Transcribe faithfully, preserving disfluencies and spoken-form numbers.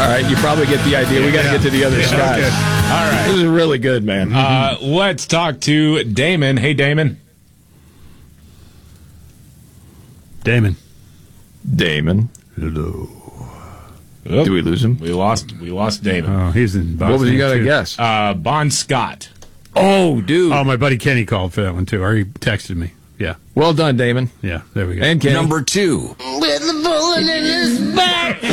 right, you probably get the idea. We got to Yeah. get to the other Yeah, side. okay. All right. This is really good, man. Uh, let's talk to Damon. Hey, Damon. Damon. Damon. Hello. Oh, Did we lose him? We lost. We lost Damon. Oh, he's in Boston. What was you got to too. guess? Uh, Bon Scott. Oh, dude. Oh, my buddy Kenny called for that one, too. Or he texted me. Yeah. Well done, Damon. Yeah, there we go. And Kenny. Number two. With the bullet in his back.